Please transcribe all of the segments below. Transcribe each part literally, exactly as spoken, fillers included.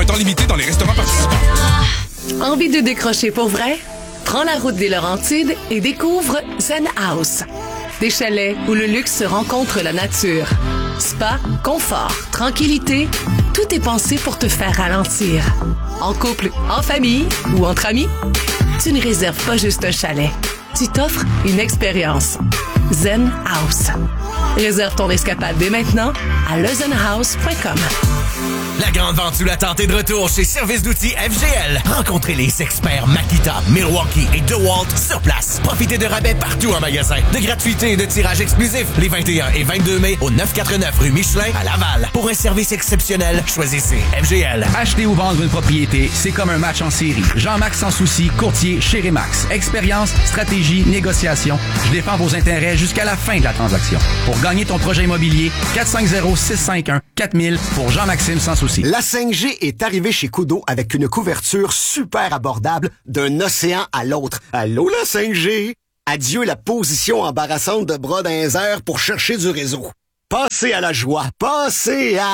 temps limité dans les restaurants participants. Envie de décrocher pour vrai? Prends la route des Laurentides et découvre Zen House. Des chalets où le luxe se rencontre la nature. Spa, confort, tranquillité, tout est pensé pour te faire ralentir. En couple, en famille ou entre amis, tu ne réserves pas juste un chalet. Tu t'offres une expérience. Zen House. Réserve ton escapade dès maintenant à le zen house point com. La grande vente sous la tente est de retour chez Service d'outils F G L. Rencontrez les experts Makita, Milwaukee et DeWalt sur place. Profitez de rabais partout en magasin, de gratuités et de tirages exclusifs les vingt et un et vingt-deux mai au neuf cent quatre-vingt-neuf rue Michelin à Laval. Pour un service exceptionnel, choisissez F G L. Acheter ou vendre une propriété, c'est comme un match en série. Jean-Max Sans Souci, courtier chez Remax. Expérience, stratégie, négociation. Je défends vos intérêts jusqu'à la fin de la transaction. Pour gagner ton projet immobilier, quatre cinq zéro, six cinq un, quatre mille pour Jean-Maxime Sans Souci. La cinq G est arrivée chez Kudo avec une couverture super abordable d'un océan à l'autre. Allô, la cinq G? Adieu la position embarrassante de bras dans les airs pour chercher du réseau. Passez à la joie. Passez à...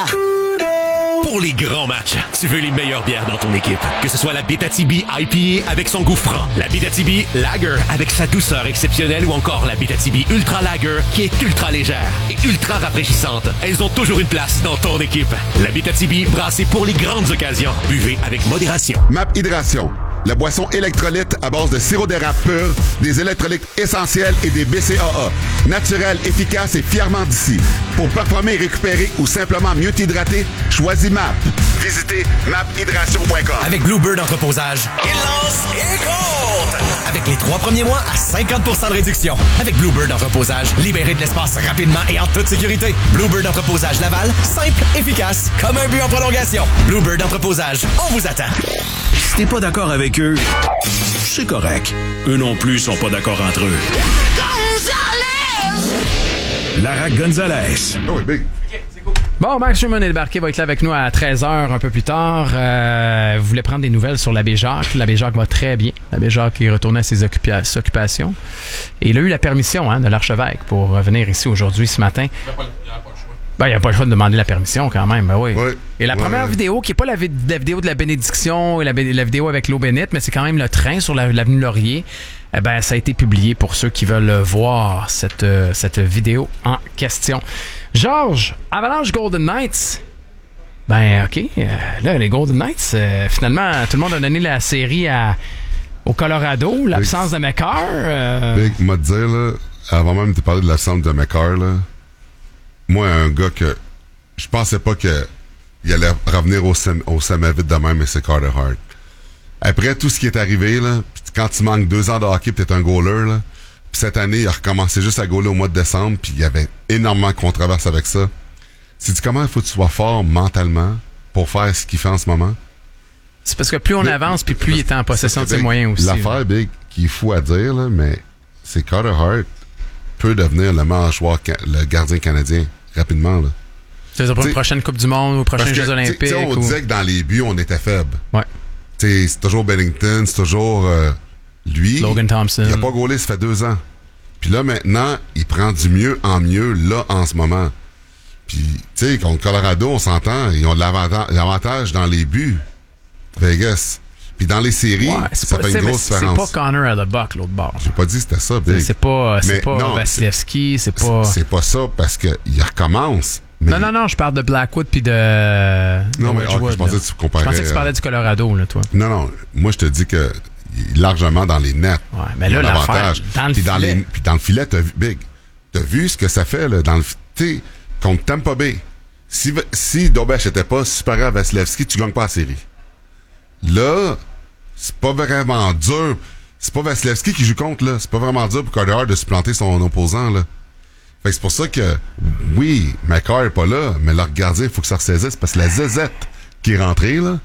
Pour les grands matchs, tu veux les meilleures bières dans ton équipe. Que ce soit la Bétatibi I P A avec son goût franc, la Bétatibi Lager avec sa douceur exceptionnelle ou encore la Bétatibi Ultra Lager qui est ultra légère et ultra rafraîchissante. Elles ont toujours une place dans ton équipe. La Bétatibi, brassée pour les grandes occasions. Buvez avec modération. Map Hydration, la boisson électrolyte à base de sirop d'érable pur, des électrolytes essentiels et des B C A A. Naturel, efficace et fièrement d'ici. Pour performer, récupérer ou simplement mieux t'hydrater, choisis M A P. Visitez map hydration point com. Avec Bluebird Entreposage, il lance et compte! Avec les trois premiers mois à cinquante pour cent de réduction. Avec Bluebird Entreposage, libérez de l'espace rapidement et en toute sécurité. Bluebird Entreposage Laval, simple, efficace, comme un but en prolongation. Bluebird Entreposage, on vous attend. Si t'es pas d'accord avec eux, c'est correct. Eux non plus sont pas d'accord entre eux. Gonzalez! Lara Gonzalez. Oh, big. Bon, Max Schumann est débarqué, va être là avec nous à treize heures un peu plus tard. Euh, vous voulez prendre des nouvelles sur l'abbé Jacques. L'abbé Jacques va très bien. L'abbé Jacques est retourné à ses occupa- occupations. Et il a eu la permission hein, de l'archevêque pour venir ici aujourd'hui, ce matin. Ben, il n'y a pas le choix de demander la permission quand même, ben oui. Oui. Et la ouais, première ouais. vidéo, qui n'est pas la, vi- la vidéo de la bénédiction et la, la vidéo avec l'eau bénite, mais c'est quand même le train sur la, l'avenue Laurier, eh ben, ça a été publié pour ceux qui veulent voir cette, euh, cette vidéo en question. Georges, Avalanche Golden Knights. Ben, OK. Euh, là, les Golden Knights, euh, finalement, tout le monde a donné la série à, au Colorado, l'absence Big. de McCarr. Euh... Big, m'a dit, là, avant même de parler de l'absence de McCarr, là, moi, un gars que je pensais pas que il allait revenir au, sem- au sommet vite de même, mais c'est Carter Hart. Après tout ce qui est arrivé, là, quand tu manques deux ans de hockey pis t'es un goaler, là, pis cette année, il a recommencé juste à goaler au mois de décembre, puis il y avait énormément de controverses avec ça. Tu dis comment il faut que tu sois fort mentalement pour faire ce qu'il fait en ce moment? C'est parce que plus on mais, avance, puis plus il est en possession de ses Big, moyens aussi. L'affaire, Big, qui est fou à dire, là, mais c'est Carter Hart peut devenir le meilleur joueur, le gardien canadien, rapidement, là. Tu veux dire pour une prochaine Coupe du Monde ou prochains Jeux olympiques? T'sais, on ou... disait que dans les buts, on était faible. Ouais. T'sais, c'est toujours Bennington, c'est toujours euh, lui. Logan Thompson. Il a pas gaulé, ça fait deux ans. Puis là, maintenant, il prend du mieux en mieux, là, en ce moment. Puis, tu sais, contre Colorado, on s'entend, ils ont de l'avantage, l'avantage dans les buts. Vegas. Puis dans les séries, ouais, ça pas, fait une grosse c'est différence. C'est pas Connor à the buck, l'autre bord. J'ai pas dit que c'était ça, Big. C'est pas, c'est mais pas non, Vasilevski, c'est, c'est pas... C'est, c'est pas ça, parce qu'il recommence. Mais... Non, non, non, je parle de Blackwood puis de... Non, de mais okay, je pensais que tu comparais... Je pensais que tu parlais du Colorado, là, toi. Non, non, moi, je te dis que largement dans les nets. Ouais, mais là, l'affaire, dans le puis filet... Dans les, puis dans le filet, t'as vu, Big, t'as vu ce que ça fait, là, dans le... Tu sais, contre Tampa Bay. Si, si Dobech était pas supérieur à Vasilevski, tu gagnes pas la série. Là, c'est pas vraiment dur. C'est pas Vasilevski qui joue contre, là. C'est pas vraiment dur pour Carter Hart de supplanter son opposant, là. Fait que c'est pour ça que, oui, McCarr est pas là, mais leur gardien, il faut que ça ressaisisse, parce que la zézette qui est rentrée, là,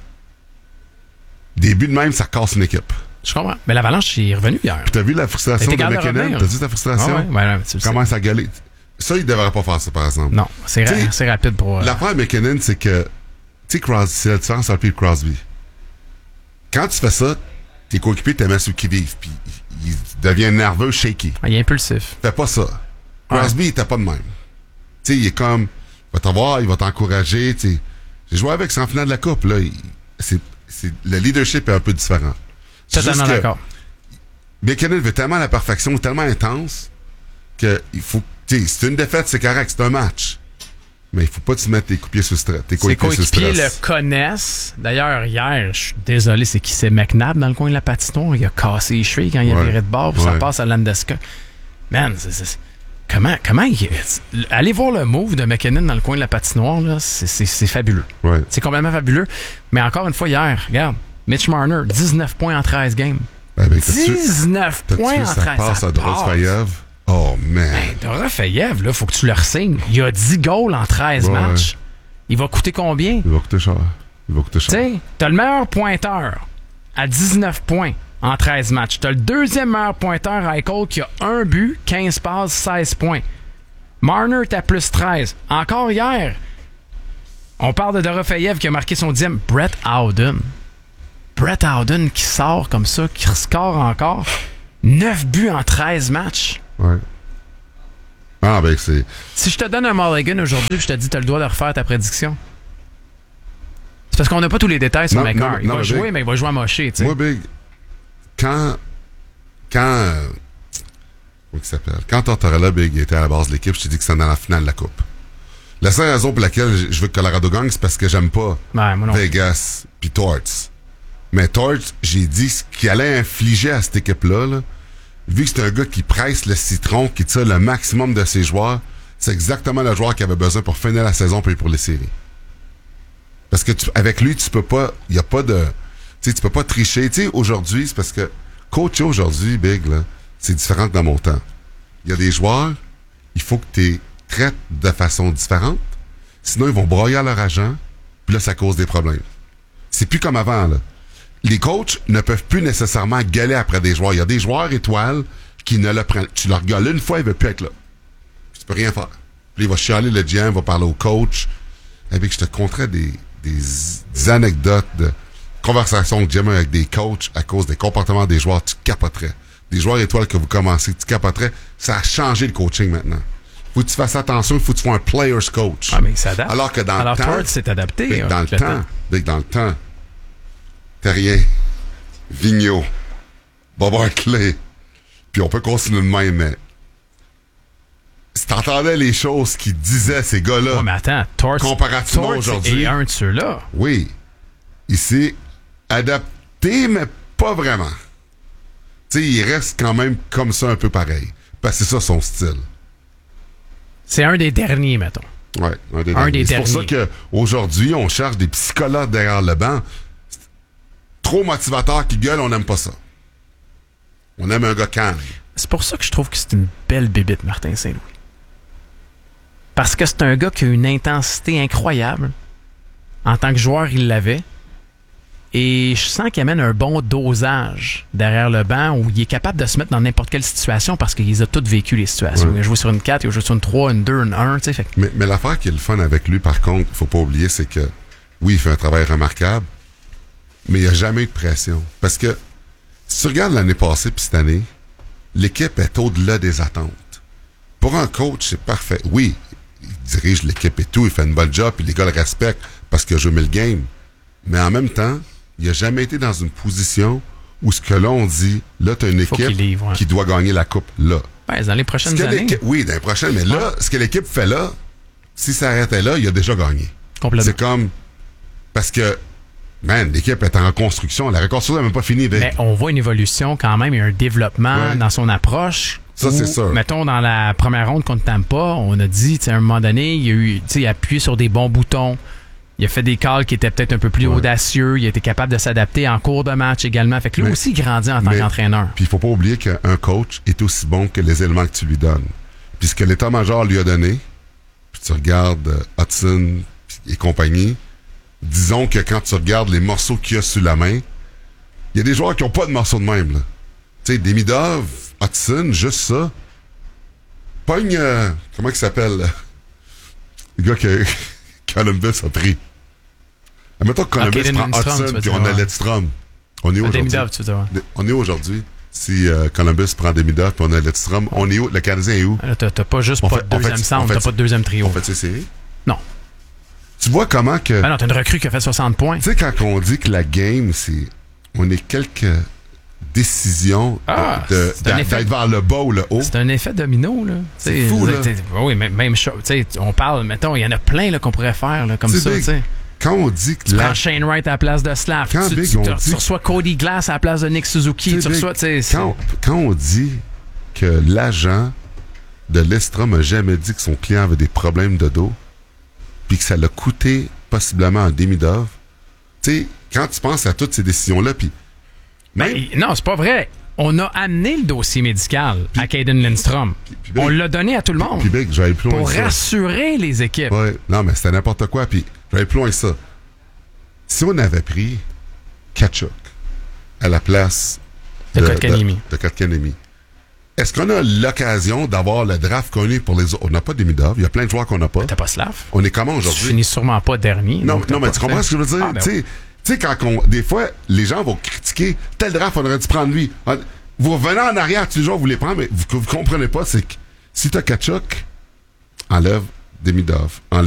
début de même, ça casse une équipe. Je comprends. Mais l'Avalanche est revenu hier. Puis t'as vu la frustration de McKinnon? T'as vu ta frustration? Ah ouais, ouais, ouais, comment ça gueuler? Ça, il devrait pas faire ça, par exemple. Non, c'est, ra- c'est rapide pour... Euh... L'affaire de McKinnon, c'est que, tu sais, Crosby, c'est la différence entre lui et Crosby. Quand tu fais ça, tes coéquipiers te mettent sur qui vive, puis il devient nerveux, shaky. Il est impulsif. Fais pas ça. Crosby, ouais. Il était pas de même. Tu sais, il est comme, il va t'avoir, il va t'encourager, tu sais. J'ai joué avec, c'est en finale de la coupe, là. Il, c'est, c'est, le leadership est un peu différent. C'est Totalement d'accord. McKinnon veut tellement la perfection, tellement intense, que il faut, tu sais, c'est une défaite, c'est correct, c'est un match. Mais il faut pas te mettre tes coupiers sur stress. Tes Ses coéquipiers coéquipiers le connaissent. D'ailleurs, hier, je suis désolé, c'est qui c'est McNabb dans le coin de la patinoire. Il a cassé les cheveux quand il a ouais. viré de bord, puis ouais. ça passe à Landeskog. Man, c'est, c'est, comment, comment il, allez voir le move de McKinnon dans le coin de la patinoire, là, c'est, c'est, c'est fabuleux. Ouais. C'est complètement fabuleux. Mais encore une fois, hier, regarde, Mitch Marner, dix-neuf points en treize games. Ben, ben, dix-neuf points en ça treize. Passe à Dorofeyev. Oh, man. Ben, Dorofeyev, là, faut que tu le re-signes. Il a dix goals en treize ouais. matchs. Il va coûter combien? Il va coûter cher. Il va coûter cher. Tu sais, t'as le meilleur pointeur à dix-neuf points en treize matchs. T'as le deuxième meilleur pointeur à Eichel qui a un but, quinze passes, seize points. Marner est à plus treize. Encore hier, on parle de Dorofeyev qui a marqué son dixième. Brett Howden. Brett Howden qui sort comme ça, qui score encore. neuf buts en treize matchs. Ouais. Ah, ben, c'est. Si je te donne un Mulligan aujourd'hui, je te dis, t'as le droit de refaire ta prédiction. C'est parce qu'on n'a pas tous les détails sur McCarr. Il non, va mais jouer, Big, mais il va jouer à mocher, tu sais. Moi, Big, quand. Quand. Euh, comment il s'appelle? Quand Tortorella, Big, était à la base de l'équipe, je t'ai dit que c'était dans la finale de la Coupe. La seule raison pour laquelle je veux que Colorado gagne, c'est parce que j'aime pas ouais, moi non. Vegas pis Torts. Mais Torts, j'ai dit ce qu'il allait infliger à cette équipe-là, là, vu que c'est un gars qui presse le citron, qui tire le maximum de ses joueurs, c'est exactement le joueur qu'il avait besoin pour finir la saison puis pour les séries. Parce que tu, avec lui, tu peux pas, il y a pas de, tu sais, tu peux pas tricher. Tu sais, aujourd'hui, c'est parce que coacher aujourd'hui, Big, là, c'est différent que dans mon temps. Il y a des joueurs, il faut que tu les traites de façon différente, sinon ils vont broyer à leur agent, puis là, ça cause des problèmes. C'est plus comme avant, là. Les coachs ne peuvent plus nécessairement gueuler après des joueurs. Il y a des joueurs étoiles qui ne le prennent. Tu leur gueules une fois, il veut plus être là. Puis tu peux rien faire. Puis il va chialer le G M, va parler au coach. Et puis je te conterais des, des, des anecdotes de conversations que j'ai avec des coachs à cause des comportements des joueurs. Tu capoterais. Des joueurs étoiles que vous commencez, tu capoterais. Ça a changé le coaching maintenant. Faut que tu fasses attention, il faut que tu sois un player's coach. Ah, mais il s'adapte. Alors que dans Alors, le temps... Alors, s'est adapté. Big, hein, dans le le temps, temps. Big, dans le temps, Terrien, Vigneault, Bob Hartley, puis on peut continuer de même, mais si t'entendais les choses qu'ils disaient, ces gars-là, ouais, mais attends, Torts, comparativement Torts aujourd'hui, est un de ceux-là. Oui, il s'est adapté, mais pas vraiment. Tu sais, il reste quand même comme ça un peu pareil, parce que c'est ça son style. C'est un des derniers, mettons. Ouais, un des un derniers. Des c'est derniers. pour ça qu'aujourd'hui, on cherche des psychologues derrière le banc. Trop motivateur qui gueule, on n'aime pas ça. On aime un gars calme. C'est pour ça que je trouve que c'est une belle bébite, Martin Saint-Louis. Parce que c'est un gars qui a une intensité incroyable. En tant que joueur, il l'avait. Et je sens qu'il amène un bon dosage derrière le banc où il est capable de se mettre dans n'importe quelle situation parce qu'il a toutes vécu les situations. Ouais. Il a joué sur une quatre, il a joué sur une trois, une deux, une un. Tu sais, fait que... Mais, mais l'affaire qui est le fun avec lui, par contre, il faut pas oublier, c'est que oui, il fait un travail remarquable, mais il n'y a jamais eu de pression. Parce que si tu regardes l'année passée puis cette année, l'équipe est au-delà des attentes. Pour un coach, c'est parfait. Oui, il dirige l'équipe et tout, il fait une bonne job, puis les gars le respectent parce qu'il a joué le game. Mais en même temps, il n'a jamais été dans une position où ce que là, on dit, là, tu as une équipe livre, ouais. qui doit gagner la coupe là. Ouais, dans les prochaines années. Oui, dans les prochaines, mais là, ouais. ce que l'équipe fait là, si ça arrêtait là, il a déjà gagné. Complètement. C'est comme... Parce que man, l'équipe est en reconstruction. La reconstruction n'est même pas finie. Mais on voit une évolution quand même. Il y a un développement ouais. dans son approche. Ça, où, c'est sûr. Mettons, dans la première ronde contre Tampa, on a dit, à un moment donné, il a, eu, il a appuyé sur des bons boutons. Il a fait des calls qui étaient peut-être un peu plus ouais. audacieux. Il a été capable de s'adapter en cours de match également. Fait que lui mais, aussi, il grandit en tant qu'entraîneur. Puis il faut pas oublier qu'un coach est aussi bon que les éléments que tu lui donnes. Puis ce que l'état-major lui a donné, puis tu regardes euh, Hudson et compagnie, disons que quand tu regardes les morceaux qu'il y a sous la main, il y a des joueurs qui n'ont pas de morceaux de même. Tu sais, Demidov, Hudson, juste ça. Pogne, euh, comment il s'appelle? Le gars que Columbus a pris. Admettons que Columbus okay, prend Hudson puis on a Lidstrom. On est où aujourd'hui? Demidov, tu veux dire. On est où aujourd'hui? Si euh, Columbus prend Demidov puis on a Lidstrom, on est où? Le Canadien est où? Là, t'as, t'as pas juste on pas fait, de deuxième fait, centre, fait, t'as pas de deuxième trio. On fait ces séries? Non. Tu vois comment que... Ah non, t'as une recrue qui a fait soixante points. Tu sais, quand on dit que la game, c'est... On est quelques décisions ah, de, de, effet... d'être vers le bas ou le haut. C'est un effet domino, là. C'est t'sais, fou, là. Oui, même, même chose. T'sais, on parle, mettons, il y en a plein là, qu'on pourrait faire là, comme t'sais, ça, Big, tu sais. Quand on dit que... Tu la... prends Shane Wright à la place de Slav. Quand tu, Big, tu, on tu, dit... tu reçois Cody Glass à la place de Nick Suzuki. Tu Big, reçois, t'sais, quand, quand on dit que l'agent de Lestrom n'a jamais dit que son client avait des problèmes de dos, puis que ça l'a coûté possiblement un demi-dove, tu sais, quand tu penses à toutes ces décisions-là, puis... Même... Ben, non, c'est pas vrai. On a amené le dossier médical pis, à Caden Lindstrom. Pis, pis Big, on l'a donné à tout le monde. Puis Big, je vais aller plus loin pour que ça. rassurer les équipes. Ouais, non, mais c'était n'importe quoi. Puis je vais aller plus loin que ça. Si on avait pris Tkachuk à la place de, de Kotkaniemi, de, de Kotkaniemi, est-ce qu'on a l'occasion d'avoir le draft connu pour les autres? On n'a pas de demi-dove. Il y a plein de joueurs qu'on n'a pas. T'as pas Slav? On est comment aujourd'hui? Tu finis sûrement pas dernier. Non, non mais tu comprends ce que je veux dire? Ah, ben tu sais, tu sais, quand on, des fois, les gens vont critiquer tel draft, on aurait dû prendre lui. Vous revenez en arrière, tous les jours, vous les prenez, mais vous, vous comprenez pas, c'est que si t'as Tkachuk, enlève demi-dove, enlève